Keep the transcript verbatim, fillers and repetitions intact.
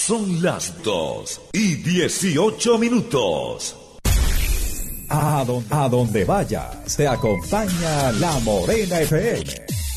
Son las dos y dieciocho minutos. A donde, a donde vayas, te acompaña La Morena F M.